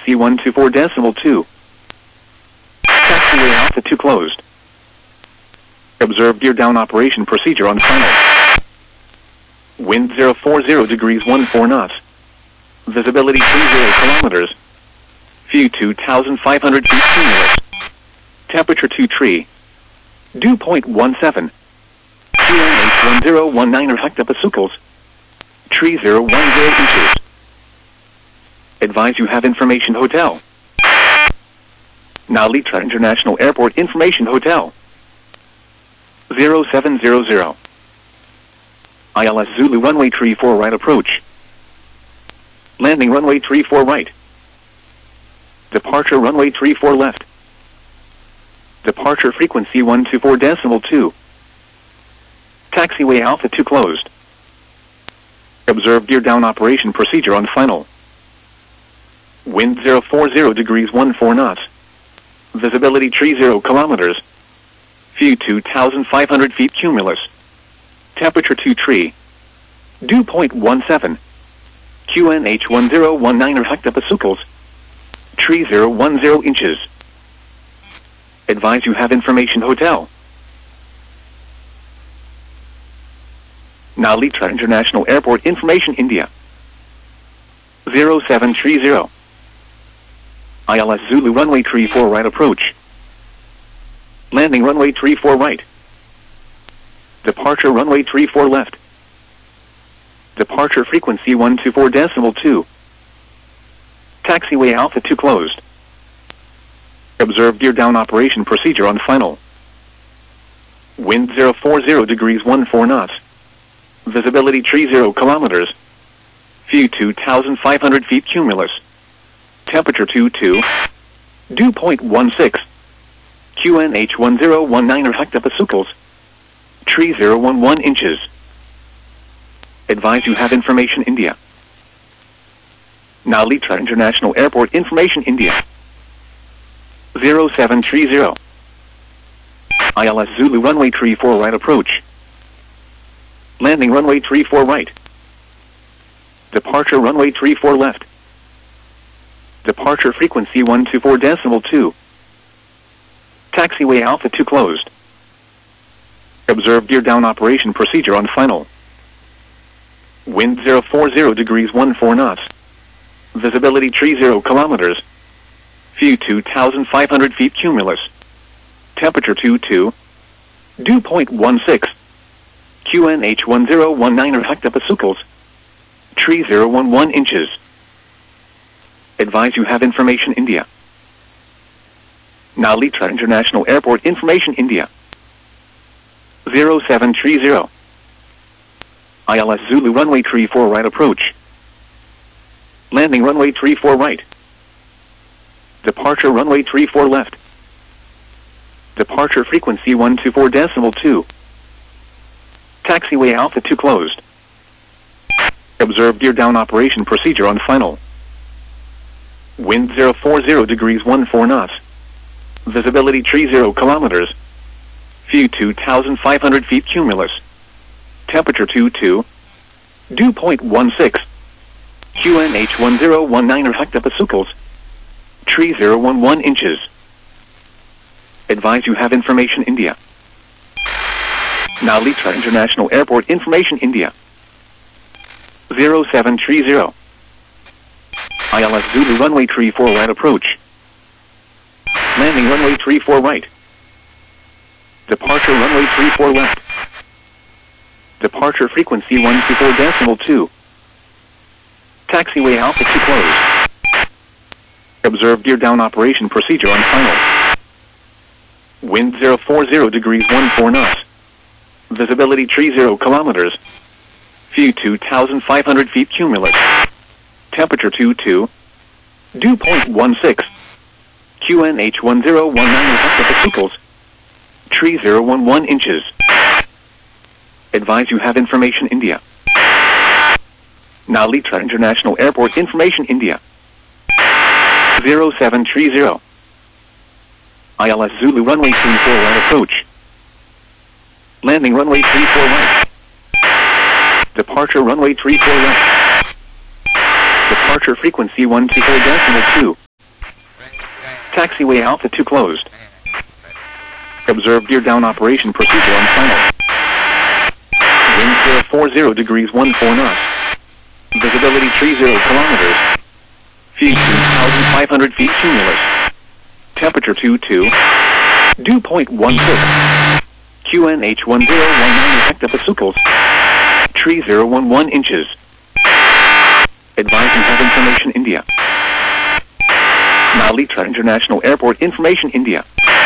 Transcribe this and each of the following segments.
frequency 124.2. Taxiway Alpha 2 closed. Observe gear down operation procedure on final. Wind 040 degrees 14 knots. Visibility 30 kilometers. View 2,500 feet cumulus. Temperature 2 tree. Dew point 17. QNH 1019 hectopascals. Tree 010 inches. Advise you have information hotel. Nalita International Airport Information Hotel. 0700. ILS Zulu runway 34 right approach. Landing runway 34 right. Departure runway 34 left. Departure frequency 124.2. Taxiway Alpha 2 closed. Observe gear down operation procedure on final. Wind 040 degrees 14 knots. Visibility 30 kilometers. View 2,500 feet cumulus. Temperature 2 tree. Dew point 17. QNH 1019 hectopascals. Tree 010 inches. Advise you have information hotel. Nalita International Airport Information India. 0730. ILS Zulu runway 34 right approach. Landing runway 34 right. Departure runway 34 left. Departure frequency 124.2. Taxiway Alpha 2 closed. Observe gear down operation procedure on final. Wind 040 degrees 14 knots. Visibility 30 kilometers. View 2,500 feet cumulus. Temperature 22. Dew point 16. QNH 1019 hectopascals. Tree 011 inches. Advise you have information India. Nalita International Airport Information India. 0730. ILS Zulu runway 34 right approach. Landing runway 34 right. Departure runway 34 left. Departure frequency 124.2. Taxiway Alpha 2 closed. Observe gear down operation procedure on final. Wind 040 degrees 14 knots. Visibility 30 kilometers. View 2,500 feet cumulus. Temperature 22. Dew point 16. QNH 1019 hectopascals. Tree 011 inches. Advise you have information India. Nalita International Airport Information India. 0730. ILS Zulu runway 34 right approach. Landing runway 34 right. Departure runway 34 left. Departure frequency 124.2. Taxiway Alpha 2 closed. Observe gear down operation procedure on final. Wind 040 degrees 14 knots. Visibility 30 kilometers. View 2,500 feet cumulus. Temperature 22. Dew point 16. QNH 1019 hectopascals. Tree 011 inches. Advise you have information India. Nalita International Airport Information India. 0730. ILS Zulu runway 34 right approach. Landing runway 34 right. Departure runway 34 left. Departure frequency 124.2. Taxiway Alpha 2 closed. Observe gear down operation procedure on final. Wind 040 degrees 14 knots. Visibility 30 kilometers. View 2,500 feet cumulus. Temperature 22. Dew point 16. QNH 1019 hectopascals. Tree 011 inches. Advise you have information India. Nalita International Airport Information India. 0730. ILS Zulu runway 34 right approach. Landing runway 34 right. Departure runway 34 left. Departure frequency 124.2. Taxiway Alpha 2 closed. Observe gear down operation procedure on final. Wind 040 degrees 14 knots. Visibility 30 kilometers. Feet 2,500 feet cumulus. Temperature 22. Dew point 16. QNH 1019 hectopascals. Tree 011 inches. Advise you have information India. Nalitra International Airport information India.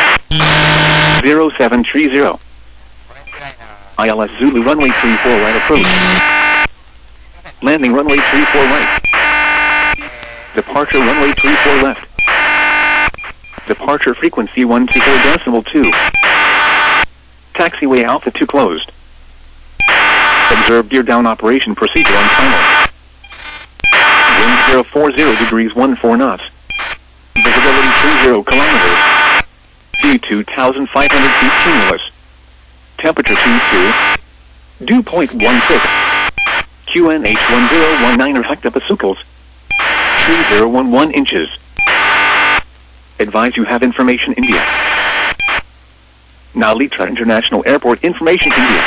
0730. ILS Zulu runway 34 right approach. Landing runway 34 right. Departure runway 34 left. Departure frequency 124.2. Taxiway Alpha 2 closed. Observe gear down operation procedure on final. Wind 040 degrees 14 knots. Visibility 30 kilometers. View 2,500 feet cumulus. Temperature 22. Dew point 16. QNH 1019 hectopascals. 3011 inches. Advise you have information India. Nalitra International Airport information India.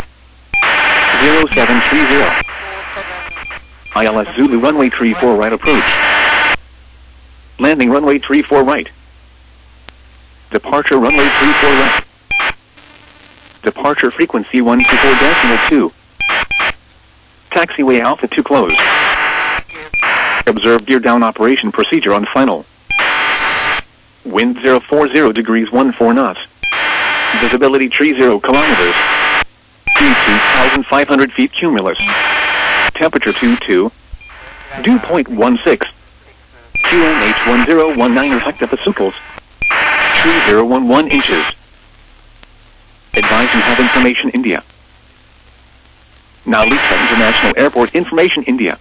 0730. ILS Zulu runway 34 right approach. Landing runway 34 right. Departure runway 34 left. Departure frequency 124.2. Taxiway Alpha 2 closed. Observe gear down operation procedure on final. Wind 040 degrees 14 knots. Visibility 30 kilometers. View 2,500 feet cumulus. Temperature 22. Dew point 16. QNH 1019 hectopascals. 3011 inches. Advise you have information India. Nalitra International Airport information India.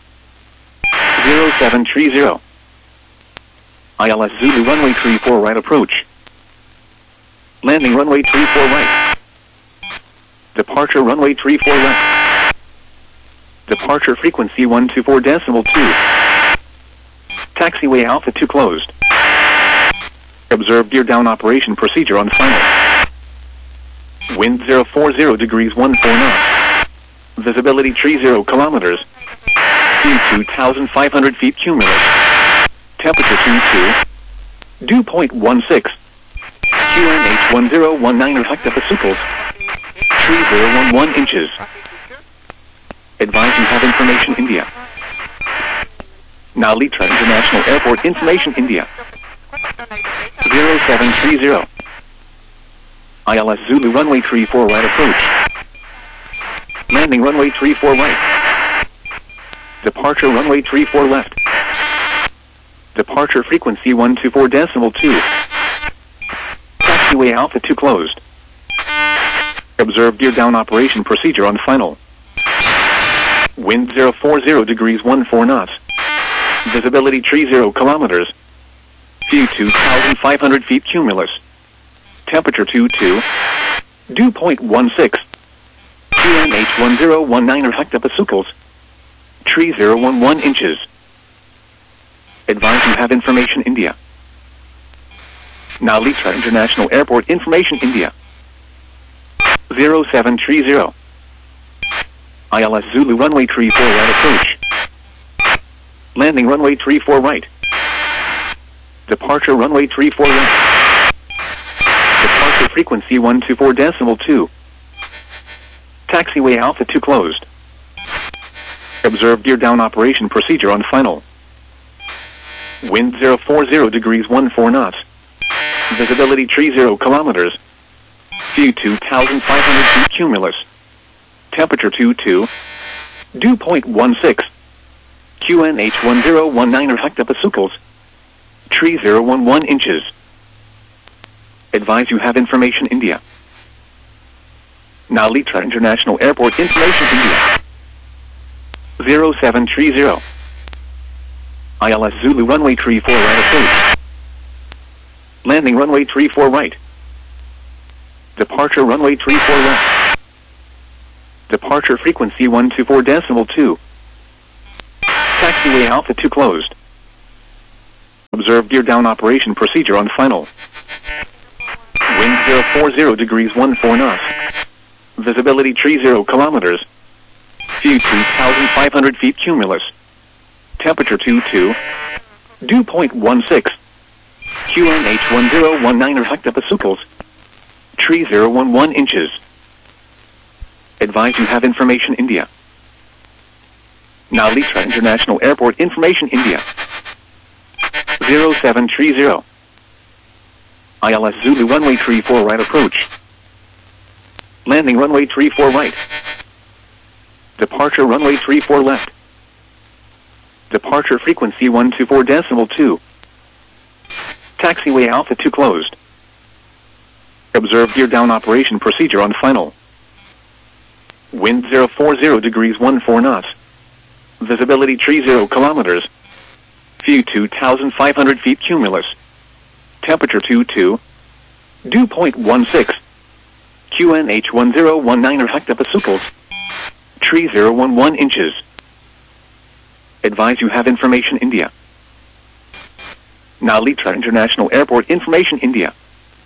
0730. ILS Zulu runway 34 right approach. Landing runway 34 right. Departure runway 34 left. Departure frequency 124.2. Taxiway Alpha 2 closed. Observe gear down operation procedure on final. Wind 040 degrees 14 knots. Visibility 30 kilometers. View 2,500 feet cumulus. Temperature 22. Dew point 16. QNH 1019 hectopascals. 3011 inches. Advise you have information India. Nalitra International Airport information India. 0730. ILS Zulu runway 34 right approach. Landing runway 34 right. Departure runway 34 left. Departure frequency 124.2. Taxiway Alpha 2 closed. Observe gear down operation procedure on final. Wind 040 degrees 14 knots. Visibility 30 kilometers. View 2,500 feet cumulus. Temperature 22. Dew point 16. QNH 1019 hectopascals. 3011 inches. Advise you have information India. Nalitra International Airport information India. 0730. ILS Zulu runway 34 right approach. Landing runway 34 right. Departure runway 34 left. Departure frequency 124.2. Taxiway Alpha 2 closed. Observe gear down operation procedure on final. Wind 040 degrees 14 knots. Visibility 30 kilometers. View 2,500 feet cumulus. Temperature 22. Dew point 16. QNH 1019 hectopascals. 3011 inches. Advise you have information India. Nalitra International Airport information India. 0730. ILS Zulu runway 34 right approach. Landing runway 34 right. Departure runway 34 left. Departure frequency 124.2. Taxiway Alpha 2 closed. Observe gear down operation procedure on final. Wind 040 degrees 14 knots. Visibility tree 0 kilometers. View 2,500 feet cumulus. Temperature 22. Dew point 16. QNH 1019 hectopascals. Tree 011 inches. Advise you have information India. Now Litra International Airport information India. 0730. ILS Zulu runway 34 right approach. Landing runway 34 right. Departure runway 34 left. Departure frequency 124.2. Taxiway Alpha 2 closed. Observe gear down operation procedure on final. Wind 040 degrees 14 knots. Visibility tree 0 kilometers. View 2,500 feet cumulus. Temperature 22. Dew point 16. QNH 1019 hectopascals. Tree 011 inches. Advise you have information India. Now Litra International Airport information India.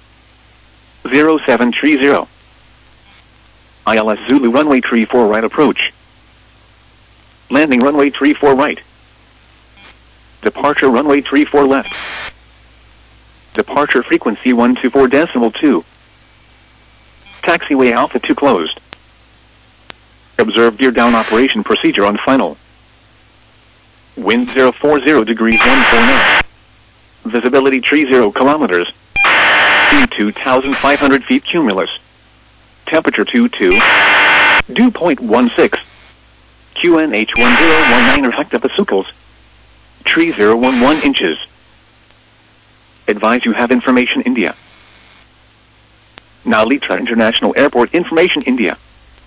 0730. ILS Zulu runway 34 right approach. Landing runway 34 right. Departure runway 34 left. Departure frequency 124.2. Taxiway Alpha 2 closed. Observe gear down operation procedure on final. Wind 040 degrees 14 knots. Visibility tree 0 kilometers. View 2,500 feet cumulus. Temperature 22. Dew point 16. QNH 1019 hectopascals. Tree 011 inches. Advise you have information India. Now Litra International Airport information India.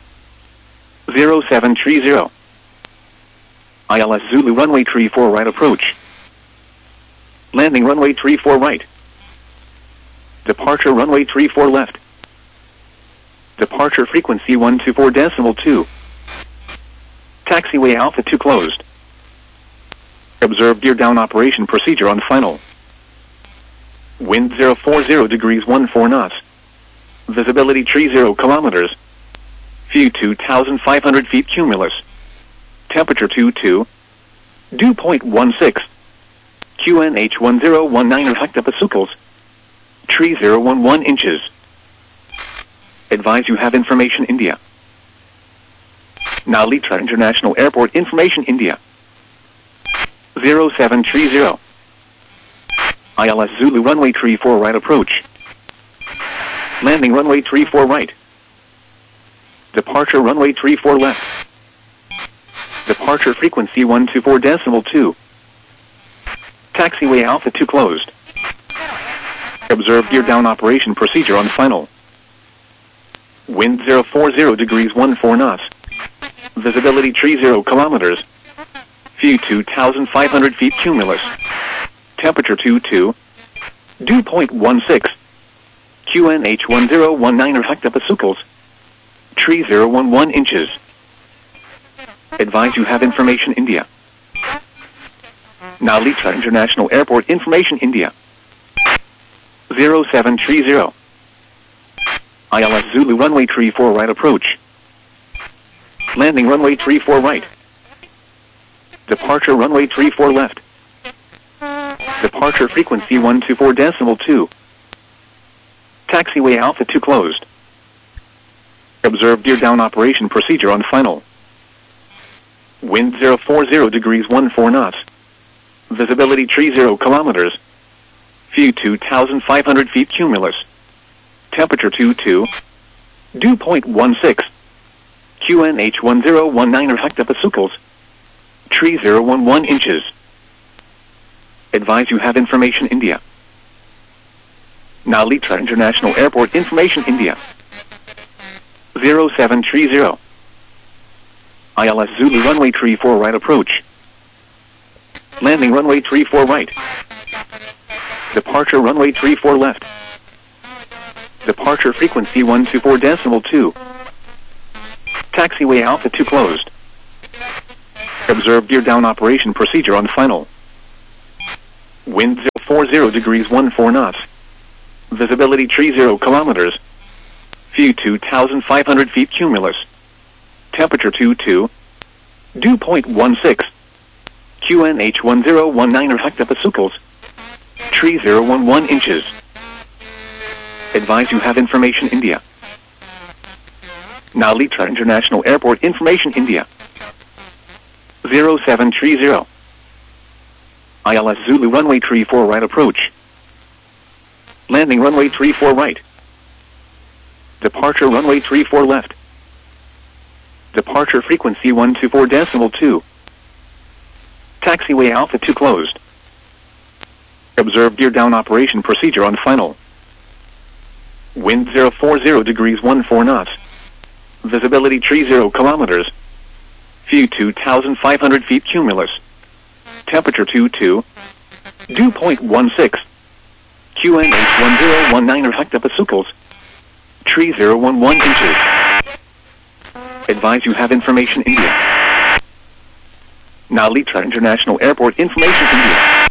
0730. ILS Zulu runway 34 right approach. Landing runway 34 right. Departure runway 34 left. Departure frequency 124.2. Taxiway Alpha 2 closed. Observe gear down operation procedure on final. Wind 040 degrees 14 knots. Visibility tree 0 kilometers. View 2,500 feet cumulus. Temperature 22. Dew point 16. QNH 1019 hectopascals. Tree 011 inches. Advise you have information India. Now Litra International Airport information India. 0730. ILS Zulu runway 34 right approach. Landing runway 34 right. Departure runway 34 left. Departure frequency 124.2. Taxiway Alpha 2 closed. Observe gear down operation procedure on final. Wind 040 degrees 14 knots. Visibility tree 0 kilometers. View 2,500 feet cumulus. Temperature 22. Dew point 16. QNH 1019 hectopascals. Tree 011 inches. Advise you have information India. Now Litra International Airport information India. 0730. ILS Zulu runway 34 right approach. Landing runway 34 right. Departure runway 34 left. Departure frequency 124.2. Taxiway Alpha 2 closed. Observe gear down operation procedure on final. Wind 040 degrees 14 knots. Visibility tree 0 kilometers. View 2,500 feet cumulus. Temperature 22. Dew point 16. QNH 1019 hectopascals. Tree 011 inches. Advise you have information India. Now Litra International Airport information India. 0730. ILS Zulu runway 34 right approach. Landing runway 34 right. Departure runway 34 left. Departure frequency 124.2. Taxiway Alpha 2 closed. Observe gear down operation procedure on final. Wind 040 degrees 14 knots. Visibility 30 kilometers. View 2,500 feet cumulus. Temperature 22. Dew point 16. QNH 1019 hectopascals. Tree 011 inches. Advise you have information India. Now Litra International Airport information India. 0730. ILS Zulu runway 34 right approach. Landing runway 34 right. Departure runway 34 left. Departure frequency 124.2. Taxiway Alpha 2 closed. Observe gear down operation procedure on final. Wind 040 degrees 14 knots. Visibility 30 kilometers. View 2,500 feet cumulus. Temperature 22. Dew point 16. QNH 1019 hectopascals. Tree 011 inches. Advise you have information India. Now Litra International Airport information India.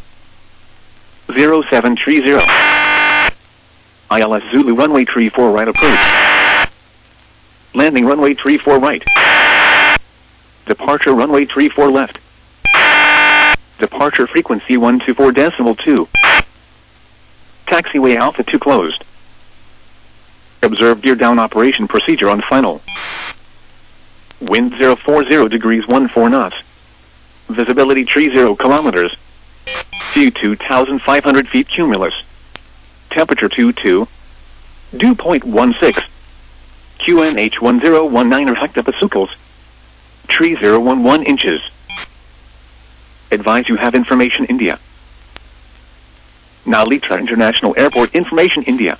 0730. ILS Zulu runway 34 right approach. Landing runway 34 right. Departure runway 34 left. Departure frequency 124.2. Taxiway Alpha 2 closed. Observe gear down operation procedure on final. Wind 040 degrees 14 knots. Visibility 30 kilometers. View 2,500 feet cumulus. Temperature 22. Dew point 16. QNH 1019 hectopascals. Tree 011 inches. Advise you have information India. Now Litra International Airport information India.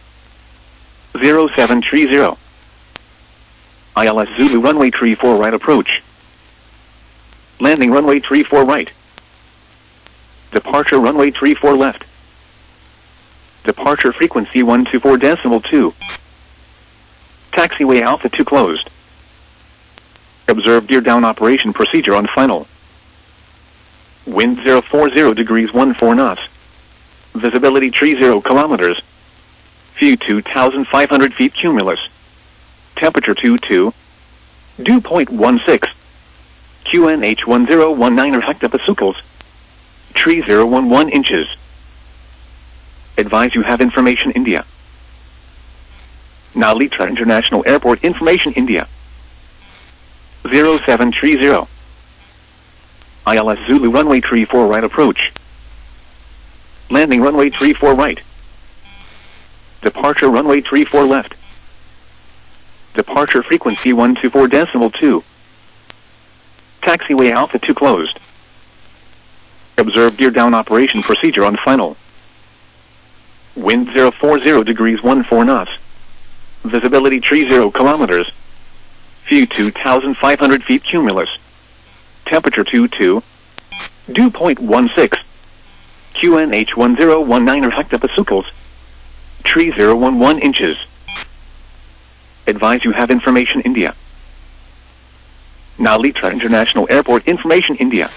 0730. ILS Zulu runway 34 right approach. Landing runway 34 right. Departure runway 34 left. Departure frequency 124.2. Taxiway Alpha 2 closed. Observe gear down operation procedure on final. Wind 040 degrees 14 knots. Visibility 30 kilometers. View 2,500 feet cumulus. Temperature 22. Dew point 16. QNH 1019 hectopascals. Tree 011 inches. Advise you have information India. Now Litra International Airport information India. 0730. ILS Zulu runway 34 right approach. Landing runway 34 right. Departure runway 34 left. Departure frequency 124.2. Taxiway Alpha 2 closed. Observe gear down operation procedure on final. Wind 040 degrees 14 knots. Visibility 30 kilometers. View 2,500 feet cumulus. Temperature 22. Dew point 16. QNH 1019 hectopascals. Tree 011 inches. Advise you have information India. Now Litra International Airport information India.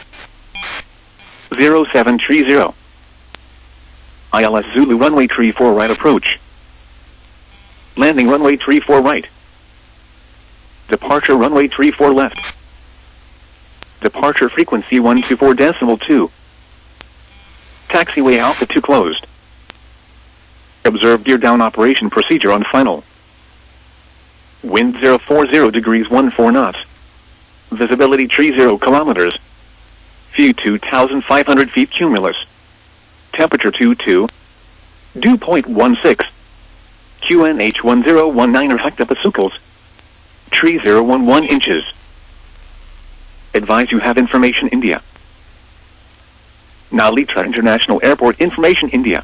0730. ILS Zulu runway 34 right approach. Landing runway 34 right. Departure runway 34 left. Departure frequency 124.2. Taxiway Alpha 2 closed. Observe gear down operation procedure on final. Wind 040 degrees 14 knots. Visibility 30 kilometers. View 2,500 feet cumulus. Temperature 22. Dew point 16. QNH 1019 hectopascals. Tree 011 inches. Advise you have information India. Now Litra International Airport information India.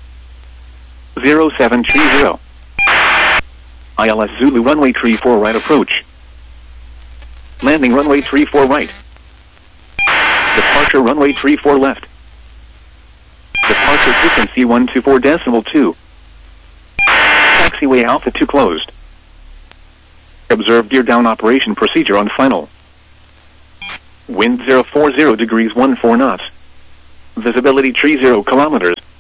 0730. ILS Zulu runway 34 right approach. Landing runway 34 right. Departure runway 34 left. Departure frequency 124.2. Taxiway Alpha 2 closed. Observe gear down operation procedure on final. Wind 040 degrees 14 knots. Visibility 30 kilometers.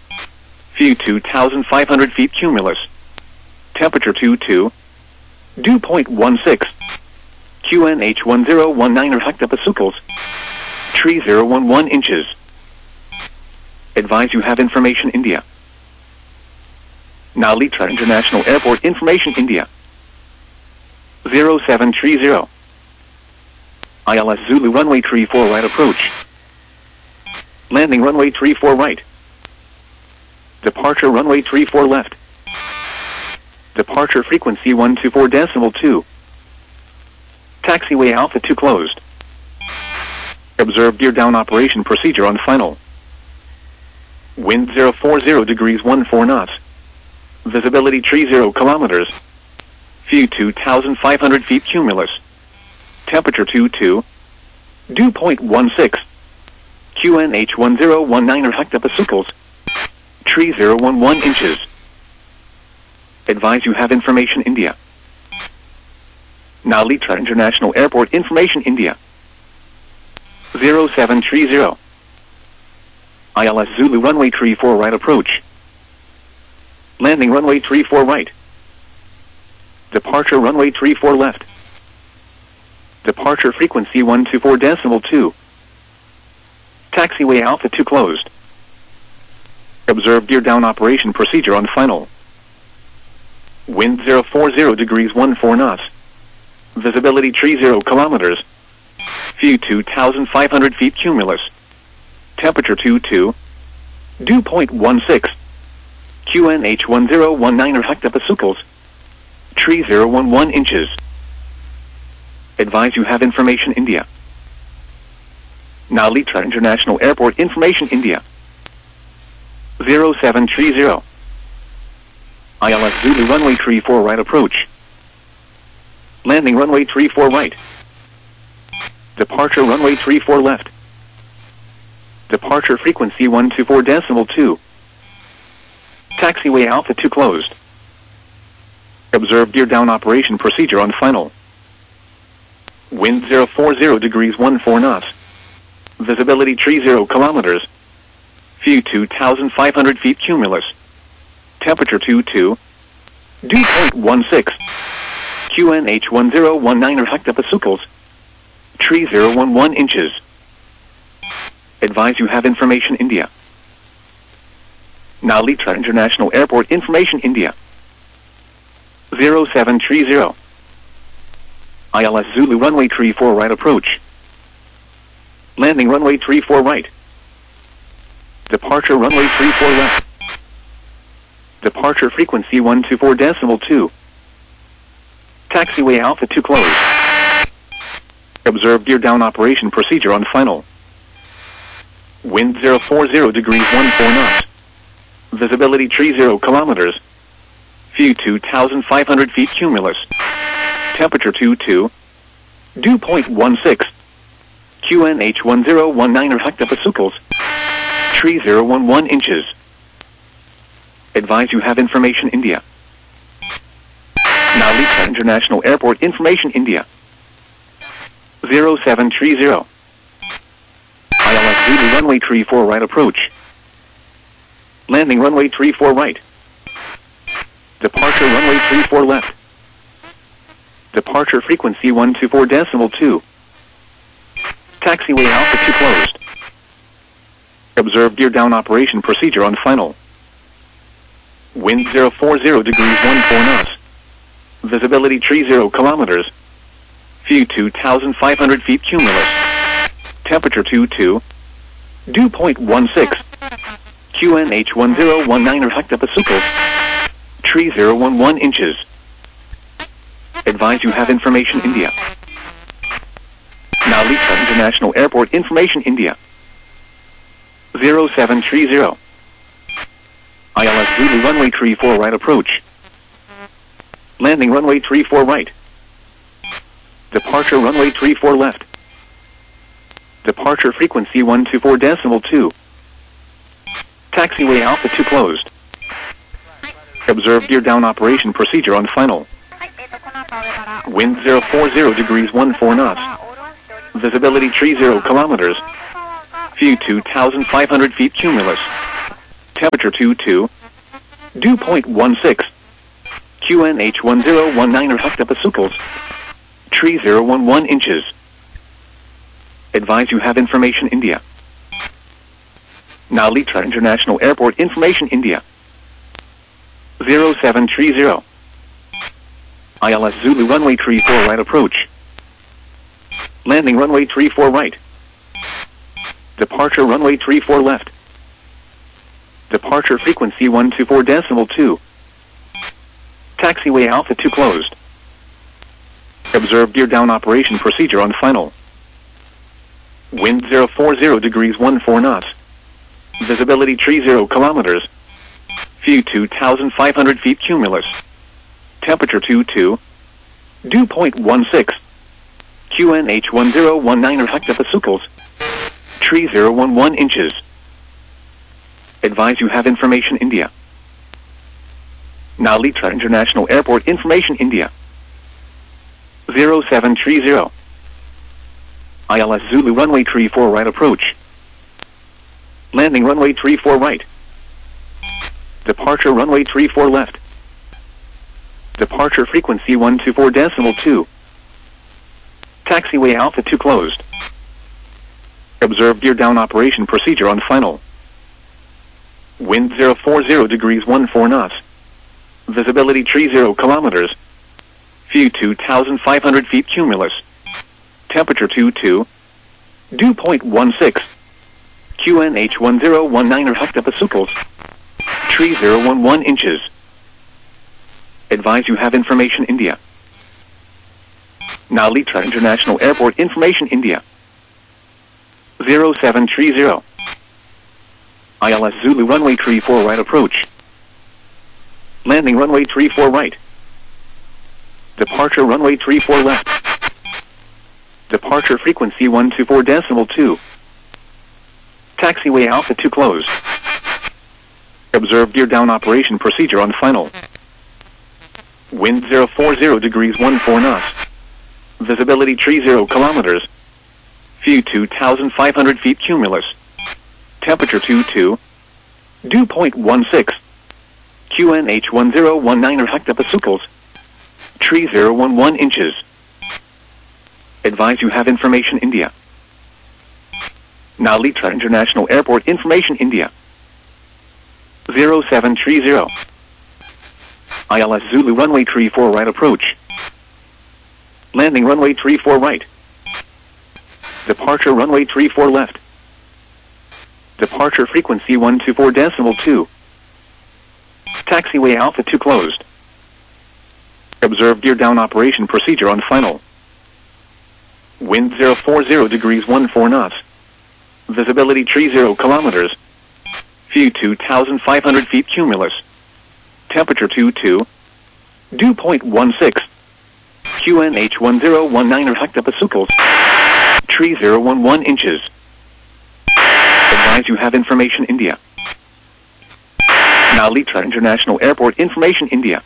View 2,500 feet cumulus. Temperature 22. Dew point 16. QNH 1019 hectopascals. Tree 011 inches. Advise you have information India. Now Litra International Airport information India. 0730. ILS Zulu runway 34 right approach. Landing runway 34 right. Departure runway 34 left. Departure frequency 124.2. Taxiway Alpha 2 closed. Observe gear down operation procedure on final. Wind 040 degrees 14 knots. Visibility 30 kilometers. View 2,500 feet cumulus. Temperature 22. Dew point 16. QNH 1019 hectopascals. Tree 011 inches. Advise you have information India. Now Litra International Airport information India. 0730. ILS Zulu runway 34 right approach. Landing runway 34 right. Departure runway 34 left. Departure frequency 124.2. Taxiway Alpha 2 closed. Observe gear down operation procedure on final. Wind 040 degrees 14 knots. Visibility 30 kilometers. View 2,500 feet cumulus. Temperature 22. Dew point 16. QNH 1019 hectopascals. Tree 011 inches. Advise you have information India. Now Litra International Airport information India. 0730. ILS Zulu runway 34 right approach. Landing runway 34 right. Departure runway 34 left. Departure frequency 124.2. Taxiway Alpha 2 closed. Observe gear down operation procedure on final. Wind 040 degrees 14 knots. Visibility 30 kilometers. View 2,500 feet cumulus. Temperature 22. Dew point 16. QNH 1019 hectopascals. Tree 011 inches. Advise you have information India. Now Litra International Airport information India. 0730. ILS Zulu runway 34 right approach. Landing runway 34 right. Departure runway 34 left. Departure frequency 124.2. Taxiway Alpha 2 closed. Observe gear down operation procedure on final. Wind 040 degrees 14 knots. Visibility 30 kilometers. View 2,500 feet cumulus. Temperature 22. Dew point 16. QNH 1019 hectopascals. Tree 011 inches. Advise you have information India. Now Litra International Airport information India. 0730. ILS Zulu runway 34 right approach. Landing runway 34 right. Departure runway 34 left. Departure frequency 124.2. Taxiway Alpha 2 closed. Observe gear down operation procedure on final. Wind 040 degrees 14 knots. Visibility 30 kilometers. View 2,500 feet cumulus. Temperature 22. Dew point 16. QNH 1019 hectopascals. Tree 011 inches. Advise you have information India. Now Litra International Airport information India. 0730. ILS Zulu runway 34 right approach. Landing runway 34 right. Departure runway 34 left. Departure frequency 124.2. Taxiway Alpha 2 closed. Observe gear down operation procedure on final. Wind 040 degrees 14 knots. Visibility 30 kilometers. View 2,500 feet cumulus. Temperature 22. Dew point 16. QNH 1019 hectopascals. Tree 011 inches. Advise you have information India. Nalitra International Airport information India. 0730. ILS Zulu runway 34 right approach. Landing runway 34 right. Departure runway 34 left. Departure frequency 124.2. Taxiway Alpha 2 closed. Observe gear down operation procedure on final. Wind 040 degrees 14 knots. Visibility 30 kilometers. View 2,500 feet cumulus. Temperature 22. Dew point 16. QNH 1019 hectopascals. Tree 011 inches. Advise you have information India. Nalitra International Airport information India. 0730. ILS Zulu runway 34 right approach. Landing runway 34 right. Departure runway 34 left. Departure frequency 124.2. Taxiway Alpha 2 closed. Observe gear down operation procedure on final. Wind 040 degrees 14 knots. Visibility 30 kilometers. View 2,500 feet cumulus. Temperature 22. Dew point 16. QNH 1019 hectopascals. Tree 011 inches. Advise you have information India. Nalitra International Airport information India. 0730. ILS Zulu runway 34 right approach. Landing runway 34 right. Departure runway 34 left. Departure frequency 124.2. Taxiway Alpha 2 closed. Observe gear down operation procedure on final. Wind 040 degrees 14 knots. Visibility 30 kilometers. View 2,500 feet cumulus. Temperature 22. Dew point 16. QNH 1019 hectopascals. Tree 011 inches. Advise you have information India. Nalitra International Airport information India. 0730. ILS Zulu runway 34 right approach. Landing runway 34 right. Departure runway 34 left. Departure frequency 124.2. Taxiway Alpha 2 closed. Observe gear down operation procedure on final. Wind 040 degrees 14 knots. Visibility 30 kilometers. View 2,500 feet cumulus. Temperature 22. Dew point 16. QNH 1019 hectopascals. Tree 011 inches. Advise you have information India. Nalitra International Airport information India.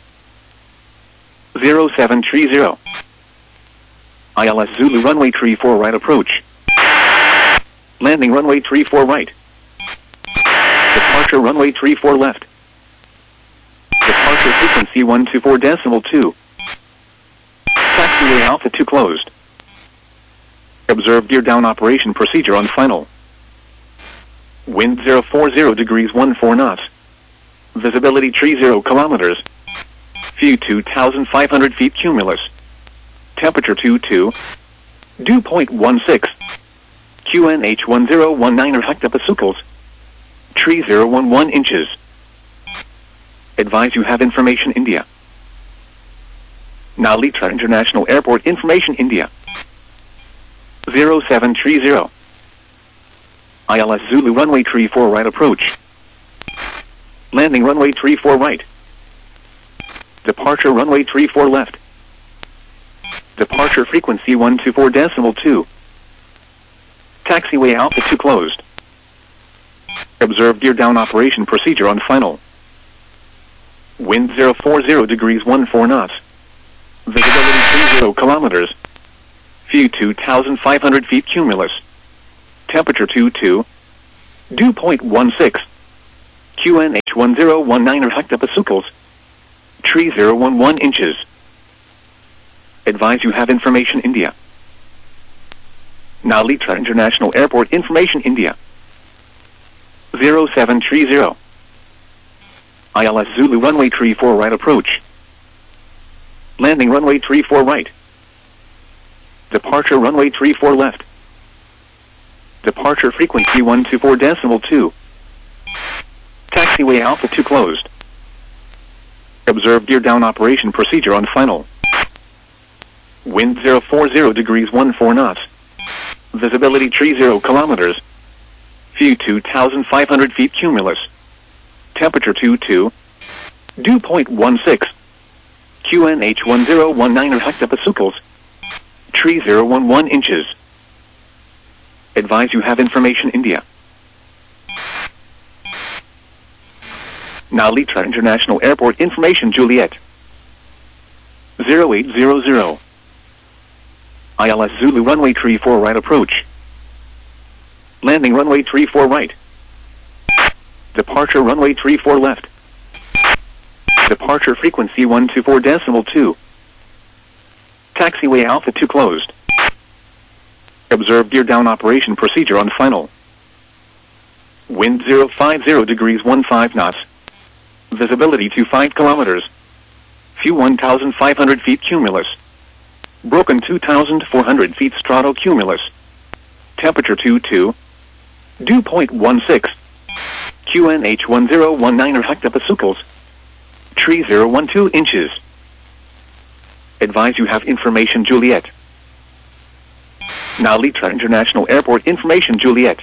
0730. ILS Zulu runway 34 right approach. Landing runway 34 right. Departure runway 34 left. Departure frequency 124.2. Taxiway Alpha 2 closed. Observe gear down operation procedure on final. Wind 040 degrees 14 knots. Visibility 30 kilometers. View 2,500 feet cumulus. Temperature 22. Dew point 16. QNH 1019 hectopascals. Tree 011 inches. Advise you have information India. Nalitra International Airport information India. 0730. ILS Zulu runway 34 right approach. Landing runway 34 right. Departure runway 34 left. Departure frequency 124.2. Taxiway Alpha 2 closed. Observe gear down operation procedure on final. Wind 040 degrees 14 knots. Visibility 30 kilometers. View 2,500 feet cumulus. Temperature 22. Dew point 16. QNH 1019 hectopascals. Tree 011 inches. Advise you have information India. Nalita International Airport information India. 0730. ILS Zulu runway 34 right approach. Landing runway 34 right. Departure runway 34 left. Departure frequency 124.2. Taxiway Alpha 2 closed. Observe gear down operation procedure on final. Wind 040 degrees 14 knots. Visibility tree 0 kilometers. View 2,500 feet cumulus. Temperature 22. Dew point 16. QNH 1019 hectopascals. Tree 011 inches. Advise you have information India. Nalita International Airport information Juliet. 0800. ILS Zulu runway 34 right approach. Landing runway 34 right. Departure runway 34 left. Departure frequency 124.2. Taxiway Alpha 2 closed. Observe gear down operation procedure on final. Wind 050 degrees 15 knots. Visibility 25 kilometers. View 1,500 feet cumulus. Broken 2,400 feet stratocumulus. Temperature 22. Dew point 16. QNH 1019 hectopascals. Tree 012 inches. Advise you have information Juliet. Nalita International Airport information Juliet.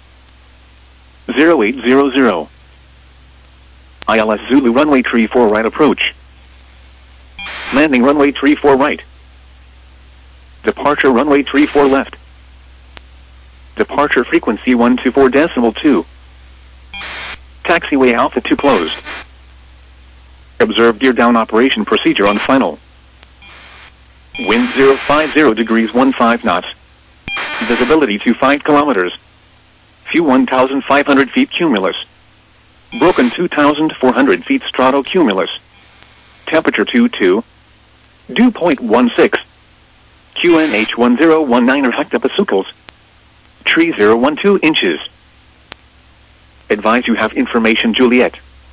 0800. ILS Zulu runway 34 right approach. Landing runway 34 right. Departure runway 34 left. Departure frequency 124.2. Taxiway Alpha 2 closed. Observe gear down operation procedure on final. Wind 050 degrees 15 knots. Visibility 25 kilometers. View 1,500 feet cumulus. Broken 2,400 feet stratocumulus. Temperature 22. Dew point 16. QNH 1019 hectopascals. Tree 012 inches. Advise you have information Juliet.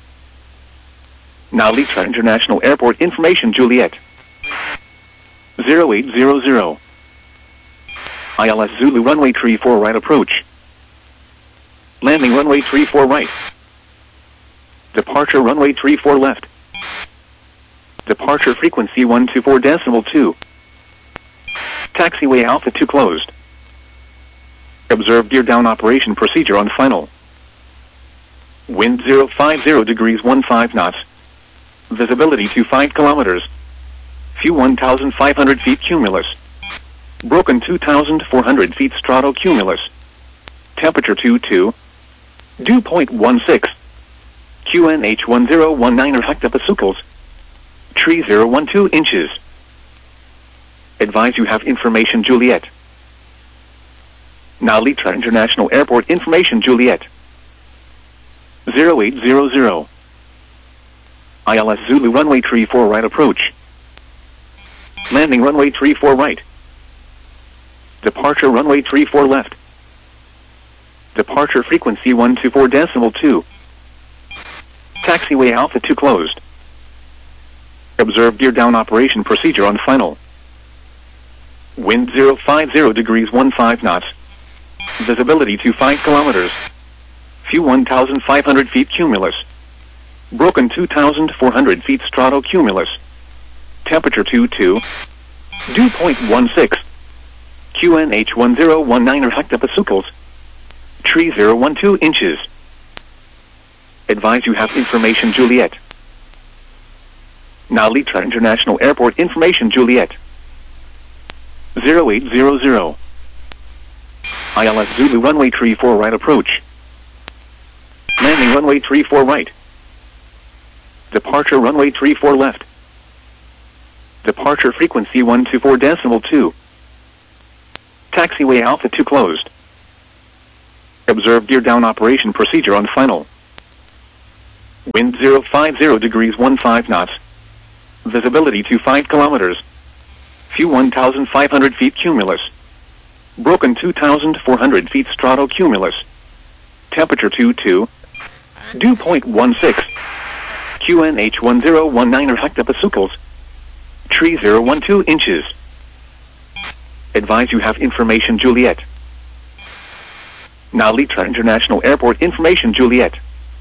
Nalita International Airport information Juliet. 0800. ILS Zulu runway 34 right approach. Landing runway 34 right. Departure runway 34 left. Departure frequency 124.2. Taxiway Alpha 2 closed. Observe gear down operation procedure on final. Wind 050 degrees 15 knots. Visibility 25 kilometers. View 1,500 feet cumulus. Broken 2,400 feet stratocumulus. Temperature 22. Dew point 16. QNH 1019 hectopascals. Tree 012 inches. Advise you have information Juliet. Nalita International Airport information Juliet. 0800. ILS Zulu runway 34 right approach. Landing runway 34 right. Departure runway 34 left. Departure frequency 124.2. Taxiway Alpha 2 closed. Observe gear down operation procedure on final. Wind 050 degrees 15 knots. Visibility 25 kilometers. View 1,500 feet cumulus. Broken 2,400 feet stratocumulus. Temperature 22. Dew point 16. QNH 1019 hectopascals. Tree 012 inches. Advise you have information Juliet. Nalita International Airport information Juliet. 0800. ILS Zulu runway 34 right approach. Landing runway 34 right. Departure runway 34 left. Departure frequency 124.2. Taxiway Alpha 2 closed. Observe gear down operation procedure on final. Wind 050 degrees 15 knots. Visibility 25 kilometers. View 1,500 feet cumulus. Broken 2,400 feet stratocumulus. Temperature 22. Dew point 16. QNH 1019 hectopascals. Tree 012 inches. Advise you have information Juliet. Now Litra International Airport information Juliet.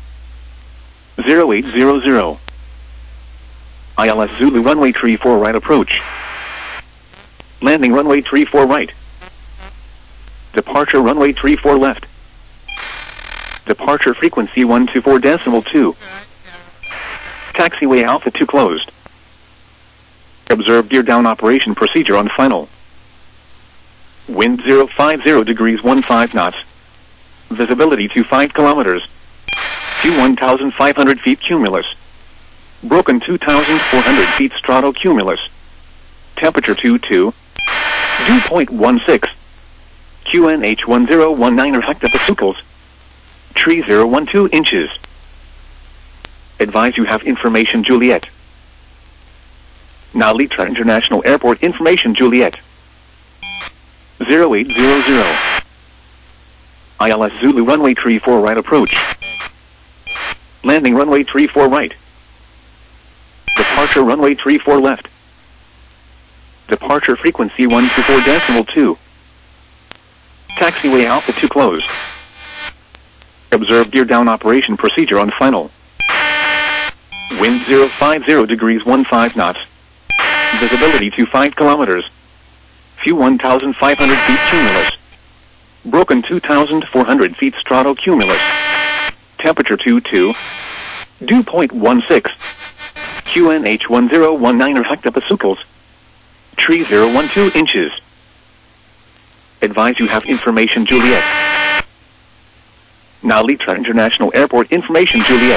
0800. ILS Zulu runway 34 right approach. Landing runway 34 right. Departure runway 34 left. Departure frequency 124.2. Taxiway Alpha 2 closed. Observe gear down operation procedure on final. Wind 050 degrees 15 knots. Visibility 25 kilometers. View 1,500 feet cumulus. Broken 2,400 feet stratocumulus. Temperature 22. Dew point 16. QNH 1019 hectopascals. Tree 012 inches. Advise you have information Juliet. Now Litra International Airport information Juliet. 0800. ILS Zulu runway 34 right approach. Landing runway 34 right. Departure runway 34 left. Departure frequency 124.2. Taxiway Alpha 2 closed. Observe gear down operation procedure on final. Wind 050 degrees 15 knots. Visibility 25 kilometers. View 1,500 feet cumulus. Broken 2,400 feet stratocumulus. Temperature 22. Dew point 16. QNH 1019 hectopascals. Tree 012 inches. Advise you have information Juliet. Now Litra International Airport information Juliet.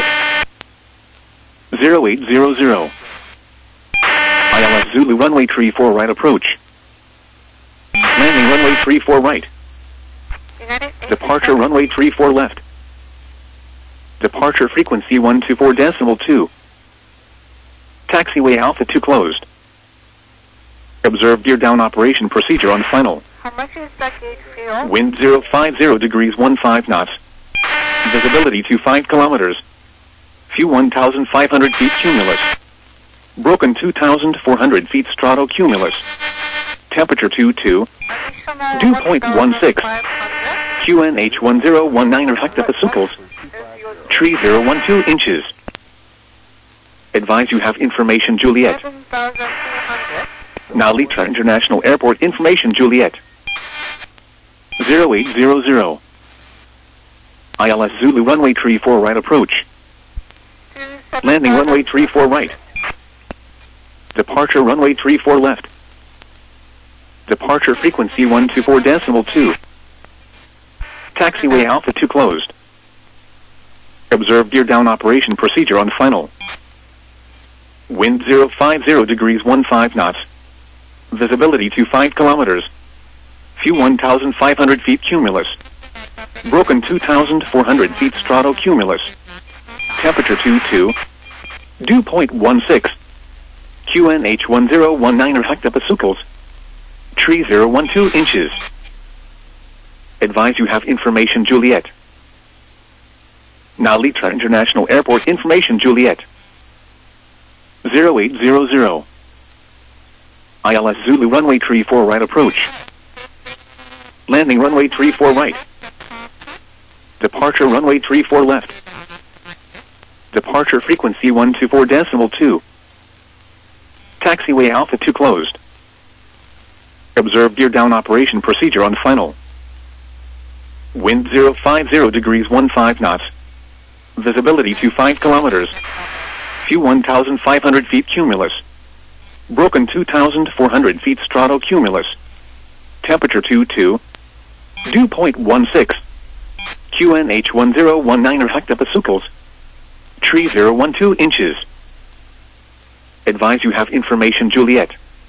0800. ILS Zulu runway 34 right approach. Landing runway 34 right. Departure runway 34 left. Departure frequency 124.2. Taxiway Alpha 2 closed. Observe gear down operation procedure on final. How much is the gauge fuel? Wind 050 degrees 15 knots. Visibility 25 kilometers. View 1,500 feet cumulus. Broken 2,400 feet stratocumulus. Temperature 22. Dew point 16. QNH 1019 hectopascals. Tree 012 inches. Advise you have information Juliet. 7,200. Now Litra International Airport information Juliet. 0800. ILS Zulu runway 34 right approach. Landing runway 34 right. Departure runway 34 left. Departure frequency 124.2. Taxiway Alpha 2 closed. Observe gear down operation procedure on final. Wind 050 degrees 15 knots. Visibility 25 kilometers. View 1,500 feet cumulus. Broken 2,400 feet stratocumulus. Temperature 22. Dew point 16. QNH 1019 hectopascals. Tree 012 inches. Advise you have information Juliet. Now Litra International Airport information Juliet. 0800. ILS Zulu runway 34 right approach. Landing runway 34 right. Departure runway 34 left. Departure frequency 124.2. Taxiway Alpha 2 closed. Observe gear down operation procedure on final. Wind 050 degrees 15 knots. Visibility 25 kilometers. View 1,500 feet cumulus. Broken 2,400 feet stratocumulus. Temperature 22. Dew point 16. QNH 1019 hectopascals. Tree 012 inches. Advise you have information Juliet.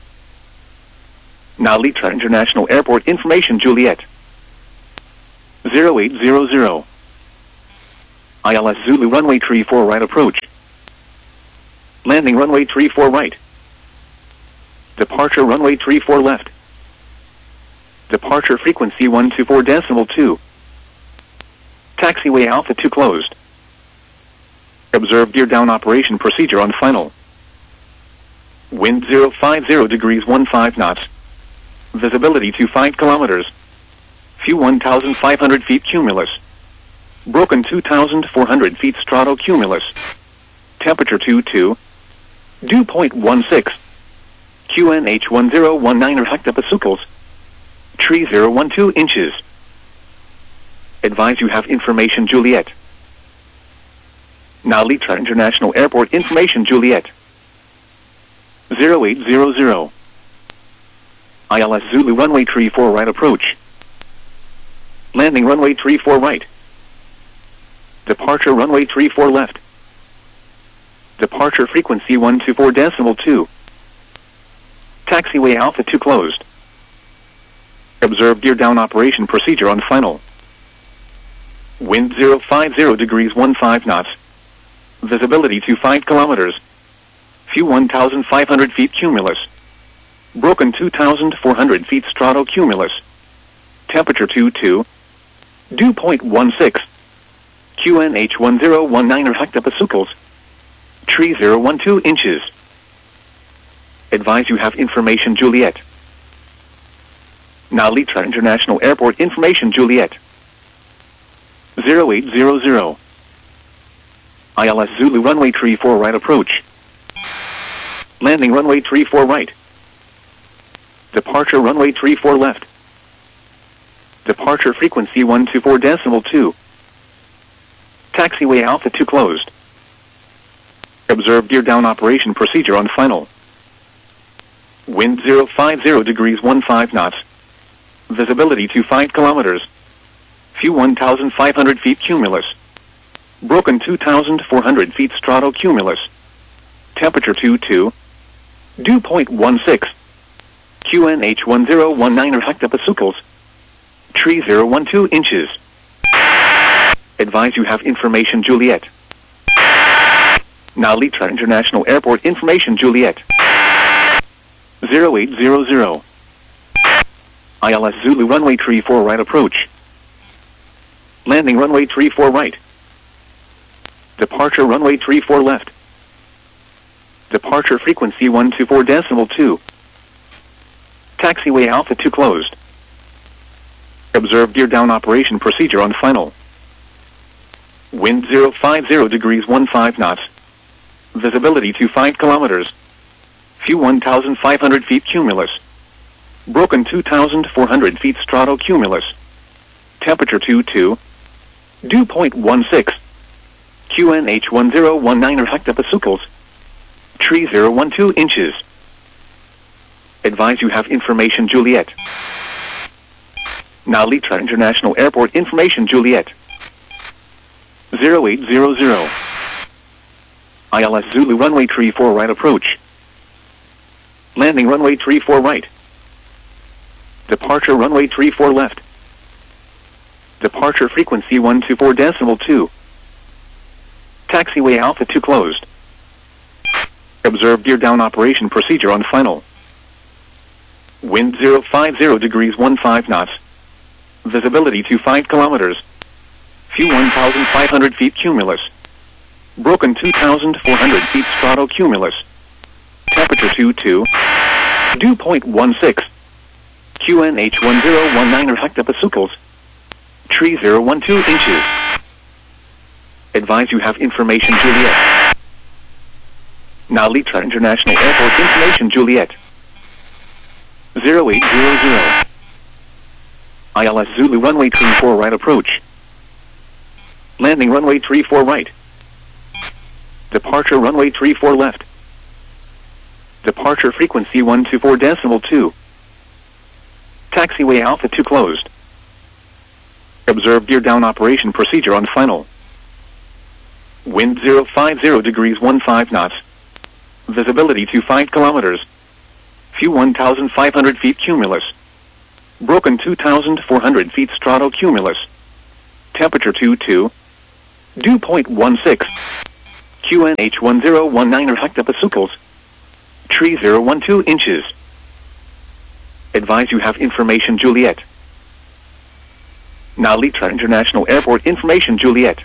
Now Litra International Airport information Juliet. 0800. ILS Zulu runway 34 right approach. Landing runway 34 right. Departure runway 34 left. Departure frequency 124.2. Taxiway Alpha 2 closed. Observe gear down operation procedure on final. Wind 050 degrees 15 knots. Visibility 25 kilometers. Few 1,500 feet cumulus. Broken 2,400 feet stratocumulus. Temperature 22. Dew point 16. QNH 1019 hectopascals. Tree 012 inches. Advise you have information Juliet. Now Litra International Airport information Juliet. 0800. ILS Zulu runway 34 right approach. Landing runway 34 right. Departure runway 34 left. Departure frequency 124.2. Taxiway Alpha 2 closed. Observe gear down operation procedure on final. Wind 050 degrees 15 knots. Visibility 25 kilometers. Few 1,500 feet cumulus. Broken 2,400 feet stratocumulus. Temperature 22. Dew point 16. QNH 1019 hectopascals. Tree 012 inches. Advise you have information Juliet. Now Litra International Airport information Juliet. 0800. ILS Zulu runway 34 right approach. Landing runway 34 right. Departure runway 34 left. Departure frequency 124.2. Taxiway Alpha 2 closed. Observe gear down operation procedure on final. Wind 050 degrees 15 knots. Visibility 25 kilometers. Few 1,500 feet cumulus. Broken 2,400 feet stratocumulus. Temperature 22. Dew point 16. QNH 1019 hectopascals. Tree 012 inches. Advise you have information Juliet. Now Litra International Airport information Juliet. 0800. ILS Zulu runway 34 right approach. Landing runway 34 right. Departure runway 34 left. Departure frequency 124.2. Taxiway Alpha 2 closed. Observe gear down operation procedure on final. Wind 050 degrees 15 knots. Visibility 25 kilometers. Few 1,500 feet cumulus. Broken 2,400 feet stratocumulus. Temperature 22. Dew point 16. QNH 1019 hectopascals. Tree 012 inches. Advise you have information Juliet. Now Litra International Airport information Juliet. 0800. ILS Zulu runway 34 right approach. Landing runway 34 right. Departure runway 34 left. Departure frequency 124.2. Taxiway Alpha 2 closed. Observe gear down operation procedure on final. Wind 050 degrees 15 knots. Visibility 25 kilometers. Few 1,500 feet cumulus. Broken 2,400 feet stratocumulus. Temperature 22. Dew point 16. QNH 1019 hectopascals. Tree 012 inches. Advise you have information Juliet. Now Litra International Airport information Juliet. 0800. ILS Zulu runway 34 right approach. Landing runway 34 right. Departure runway 34 left. Departure frequency 124.2. Taxiway Alpha 2 closed. Observe gear down operation procedure on final. Wind 050 degrees 15 knots. Visibility 25 kilometers. Few 1,500 feet cumulus. Broken 2,400 feet stratocumulus. Temperature 22. Dew point 16. QNH 1019 hectopascals. Tree 012 inches. Advise you have information Juliet. Nalitra International Airport information Juliet.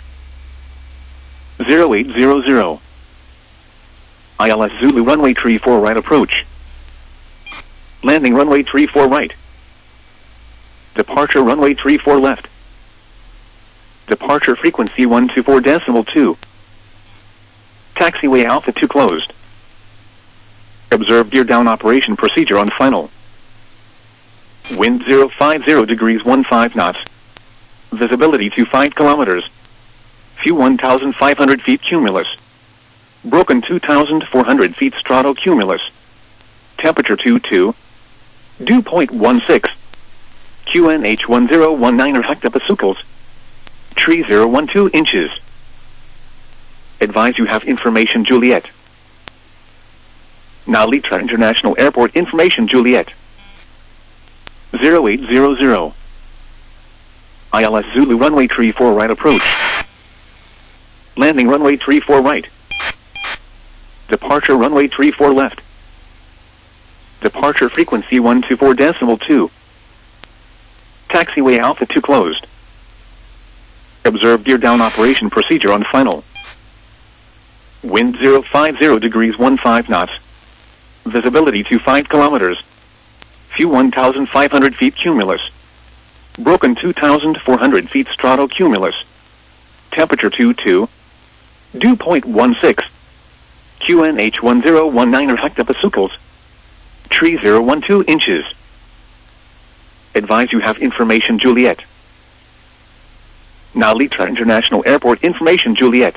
0800. ILS Zulu runway 34 right approach. Landing runway 34 right. Departure runway 34 left. Departure frequency 124.2. Taxiway Alpha 2 closed. Observe gear down operation procedure on final. Wind 050 degrees 15 knots. Visibility 25 kilometers. Few 1,500 feet cumulus. Broken 2,400 feet stratocumulus. Temperature 22. Dew point 16. QNH 1019 hectopascals. Tree 012 inches. Advise you have information Juliet. Nalitra International Airport information Juliet. 0800. ILS Zulu runway 34 right approach. Landing runway 34 right. Departure runway 34 left. Departure frequency 124.2. Taxiway Alpha 2 closed. Observe gear down operation procedure on final. Wind 050 degrees 15 knots. Visibility 25 kilometers. Few 1,500 feet cumulus. Broken 2,400 feet stratocumulus. Temperature 22. Dew point 16. QNH 1019 hectopascals. Tree 012 inches. Advise you have information Juliet. Nalitra International Airport information Juliet.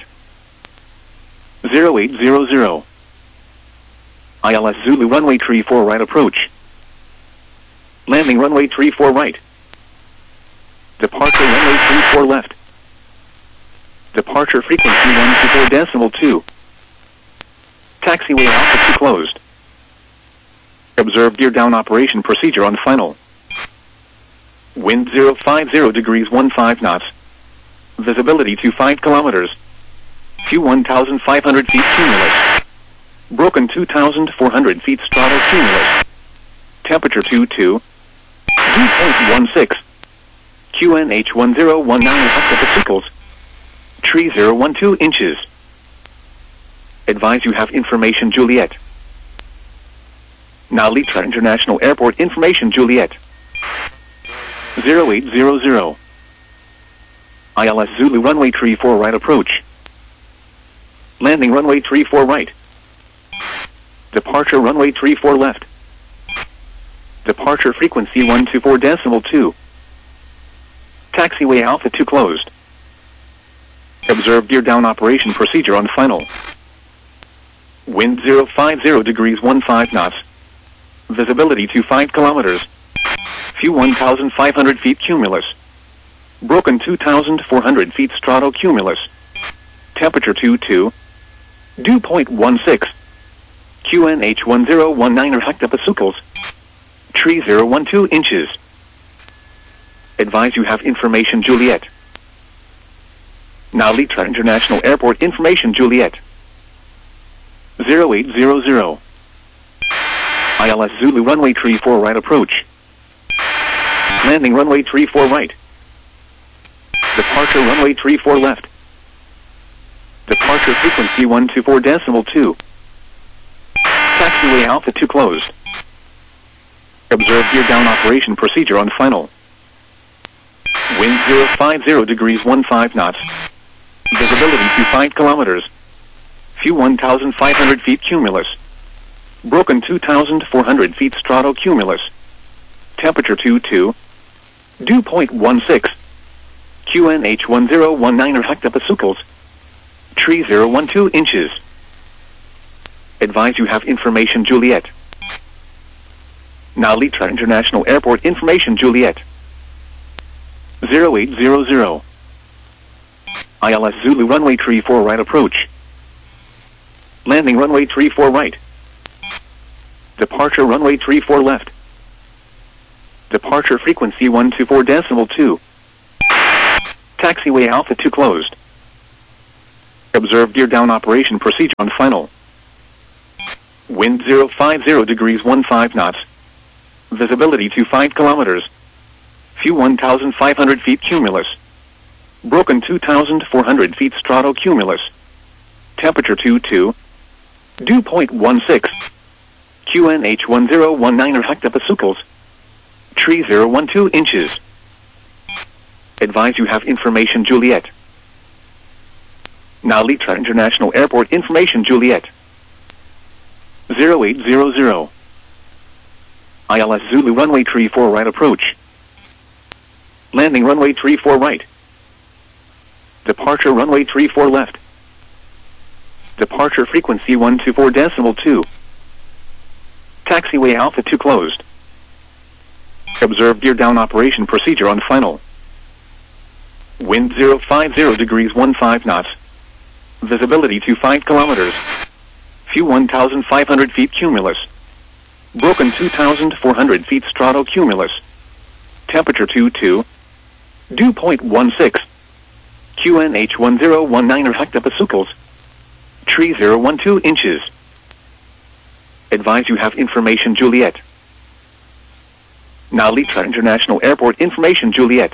0800. ILS Zulu runway 34 right approach. Landing runway 34 right. Departure runway 34 left. Departure frequency 124.2. Taxiway Alpha 2 closed. Observe gear down operation procedure on final. Wind 050 degrees 15 knots. Visibility 25 kilometers. Few 1,500 feet cumulus. Broken 2,400 feet stratocumulus. Temperature 22. Dew point 16. QNH 1019 hectopascals. Tree 012 inches. Advise you have information Juliet. Nalitra International Airport information Juliet. 0800. ILS Zulu runway 34 right approach. Landing runway 34 right. Departure runway 34 left. Departure frequency 124.2. 2. Taxiway Alpha 2 closed. Observe gear down operation procedure on final. Wind 050 degrees 15 knots. Visibility 25 kilometers. Few 1,500 feet cumulus. Broken 2,400 feet stratocumulus. Temperature 22. Dew point 16. QNH 1019 hectopascals. Tree 012 inches. Advise you have information Juliet. Nalitra International Airport information Juliet. 0800. ILS Zulu runway 34 right approach. Landing runway 34 right. Departure runway 34 left. Departure frequency 124.2. Taxiway Alpha 2 closed. Observe gear down operation procedure on final. Wind 050 degrees 15 knots. Visibility 25 kilometers. Few 1,500 feet cumulus. Broken 2,400 feet stratocumulus. Temperature 22. Dew point 16. QNH 1019 hectopascals. Tree 012 inches. Advise you have information Juliet. Nalitra International Airport information Juliet. 0800. ILS Zulu runway 34 right approach. Landing runway 34 right. Departure runway 34 left. Departure frequency 124.2. Taxiway Alpha 2 closed. Observe gear down operation procedure on final. Wind 050 degrees 15 knots. Visibility 25 kilometers. Few 1,500 feet cumulus. Broken 2,400 feet stratocumulus. Temperature 22. Dew point 16. QNH 1019 hectopascals. Tree 012 inches. Advise you have information Juliet. Nalitra International Airport information Juliet. 0800. ILS Zulu runway 34 right approach. Landing runway 34 right. Departure runway 34 left. Departure frequency 124.2. Taxiway Alpha 2 closed. Observe gear down operation procedure on final. Wind 050 degrees 15 knots. Visibility 25 kilometers. Fuel 1,500 feet cumulus. Broken 2,400 feet strato cumulus. Temperature 22. Dew point 16. QNH 1019 hectopascals. Tree 012 inches. Advise you have information Juliet. Now Litra International Airport information Juliet. 0800. ILS Zulu runway 34 right approach. Landing runway 34 right. Departure runway 34 left. Departure frequency 124.2. Taxiway Alpha 2 closed. Observe gear down operation procedure on final. Wind 050 degrees 15 knots. Visibility 25 kilometers. Fuel 1,500 feet cumulus. Broken 2,400 feet strato cumulus. Temperature 22. Dew point 16. QNH 1019 hectopascals. Tree 012 inches. Advise you have information Juliet. Now Litra International Airport information Juliet.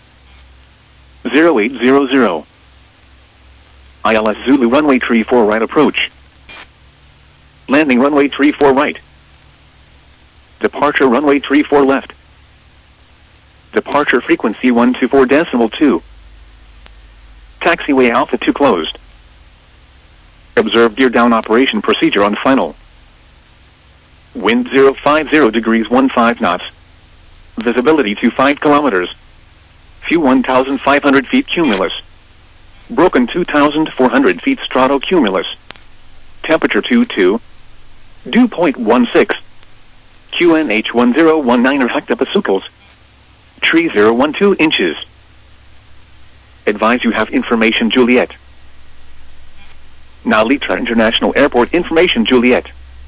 0800. ILS Zulu runway 34 right approach. Landing runway 34 right. Departure runway 34 left. Departure frequency 124.2. Taxiway Alpha 2 closed. Observe gear down operation procedure on final. Wind 050 degrees 15 knots. Visibility 25 kilometers. Fuel 1,500 feet cumulus. Broken 2,400 feet strato cumulus. Temperature 22. Dew point 16. QNH 1019 hectopascals. Tree 012 inches. Advise you have information Juliet. Now Litra International Airport information Juliet.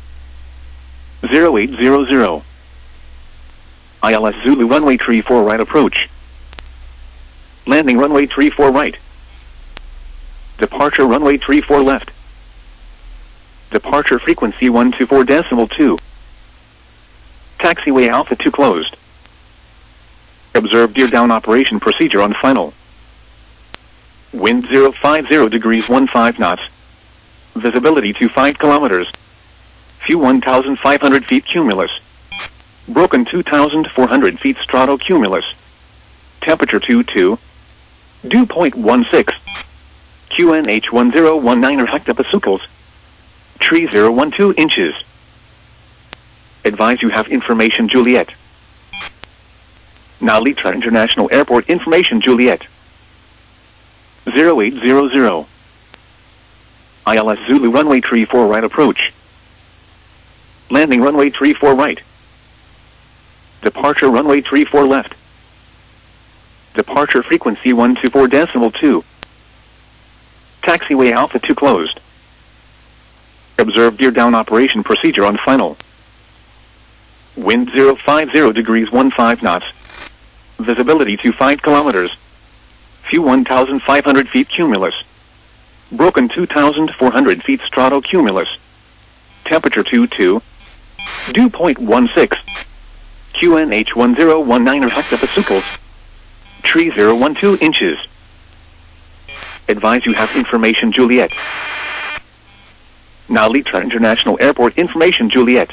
0800. ILS Zulu runway 34 right approach. Landing runway 34 right. Departure runway 34 left. Departure frequency 124.2. Taxiway Alpha 2 closed. Observe gear down operation procedure on final. Wind 050 degrees 15 knots. Visibility 25 kilometers. Fuel 1,500 feet cumulus. Broken 2,400 feet strato cumulus. Temperature 22. Dew point 16. QNH 1019 hectopascals. Tree 012 inches. Advise you have information Juliet. Now Litra International Airport information Juliet. 0800. ILS Zulu runway 34 right approach. Landing runway 34 right. Departure runway 34 left. Departure frequency 124.2. Taxiway Alpha 2 closed. Observe gear down operation procedure on final. Wind 050 degrees 15 knots. Visibility 25 kilometers. Fuel 1,500 feet cumulus. Broken 2,400 feet strato cumulus. Temperature 22. Dew point 16. QNH 1019 hectopascals. Tree 012 inches. Advise you have information Juliet. Now Litra International Airport information Juliet.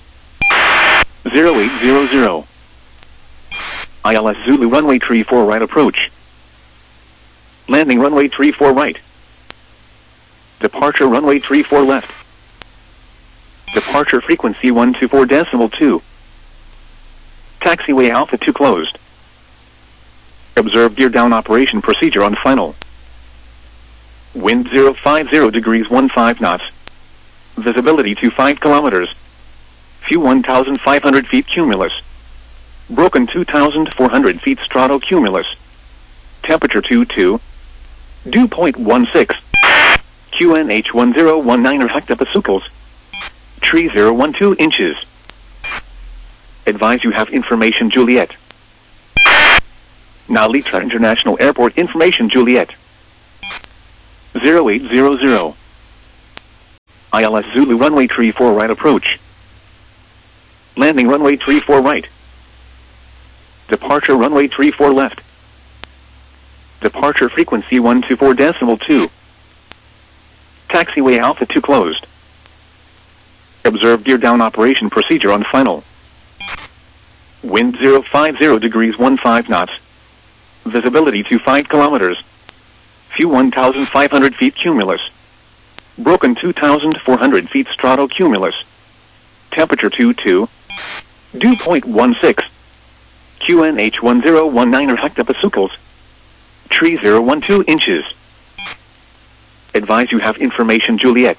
0800. ILS Zulu runway 34 right approach. Landing runway 34 right. Departure runway 34 left. Departure frequency 124.2. Taxiway Alpha 2 closed. Observe gear down operation procedure on final. Wind 050 degrees 15 knots. Visibility 25 kilometers. Fuel 1,500 feet cumulus. Broken 2,400 feet strato cumulus. Temperature 22. Dew point 16. QNH 1019 hectopascals. Tree 012 inches. Advise you have information Juliet. Now Litra International Airport information Juliet. 0800. ILS Zulu runway 34 right approach. Landing runway 34 right. Departure runway 34 left. Departure frequency 124.2. Taxiway Alpha 2 closed. Observe gear down operation procedure on final. Wind 050 degrees 15 knots. Visibility 25 kilometers. Few 1,500 feet cumulus. Broken 2,400 feet stratocumulus. Temperature 22. Dew point 16. QNH 1019 hectopascals. Tree 012 inches. Advise you have information Juliet.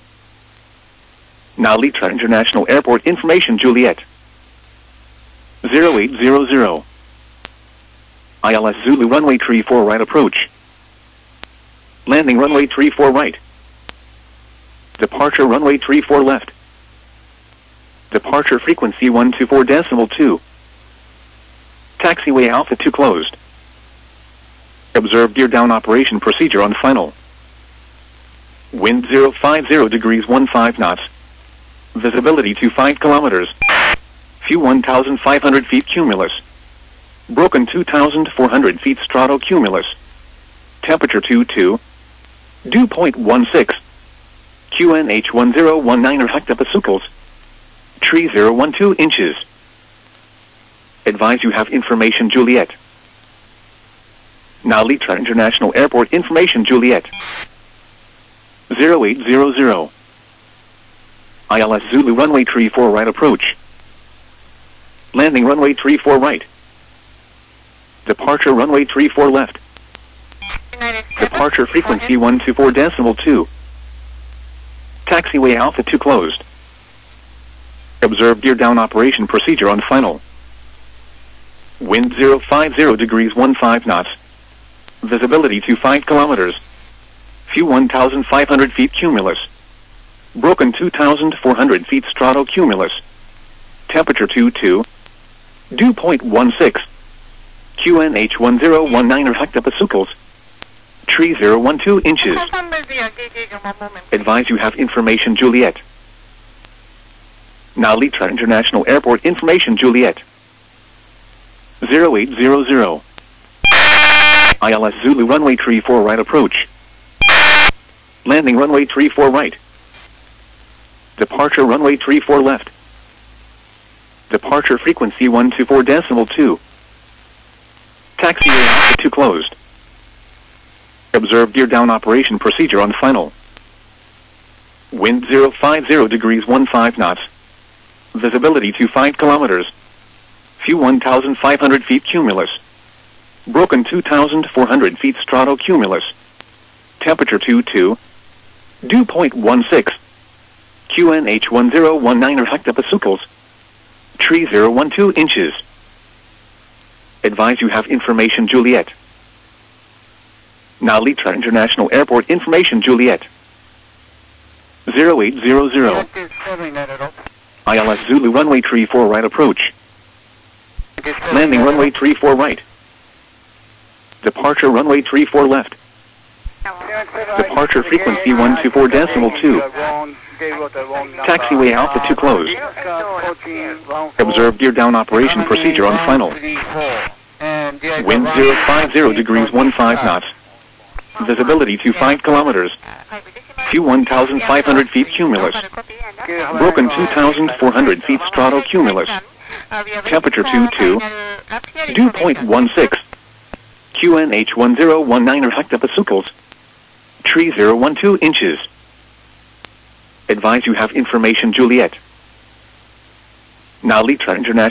Now Litra International Airport information Juliet. 0800. ILS Zulu runway 34 right approach. Landing runway 34 right. Departure runway 34 left. Departure frequency 124.2. Taxiway Alpha 2 closed. Observe gear down operation procedure on final. Wind 050 degrees 15 knots. Visibility 25 kilometers. Few 1,500 feet cumulus. Broken 2,400 feet stratocumulus. Temperature 22. Dew point 16. QNH 1019 hectopascals. Tree 012 inches. Advise you have information Juliet. Now Litra International Airport information Juliet. 0800. ILS Zulu runway 34 right approach. Landing runway 34 right. Departure runway 34 left. Departure frequency 124.2. Taxiway Alpha 2 closed. Observe gear down operation procedure on final. Wind 050 degrees 15 knots. Visibility 25 kilometers. Few 1,500 feet cumulus. Broken 2,400 feet stratocumulus. Temperature 22. Dew point 16. QNH 1019 hectopascals. Tree 012 inches. Advise you have information Juliet. Now Litra International Airport information Juliet. 0800. ILS Zulu runway 34 right approach. Landing runway 34 right. Departure runway 34 left. Departure frequency 124.2. Taxiway Alpha 2 closed. Observe gear down operation procedure on final. Wind 050 degrees 15 knots. Visibility 25 kilometers. Few 1,500 feet cumulus. Broken 2,400 feet stratocumulus. Temperature 22. Dew point 16. QNH 1019 hectopascals. Tree 012 inches. Advise you have information Juliet. Now Litra International Airport information Juliet. 0800. ILS Zulu runway 34 right approach. Landing runway 34 right. Departure runway 34 left. Departure frequency 124.2. Taxiway Alpha 2 closed. Observe gear down operation procedure on final. Wind 050 degrees 15 knots. Visibility 25 kilometers. Few 1,500 feet cumulus. Broken 2,400 feet stratocumulus. Temperature 22. Dew point 16. QNH 1019 hectopascals. Tree 012 inches. Advise you have information Juliet. Now Litra International